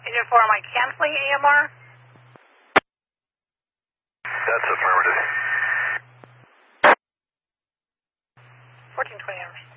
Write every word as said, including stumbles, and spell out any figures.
Engine four, am I canceling A M R? That's affirmative. fourteen twenty hours.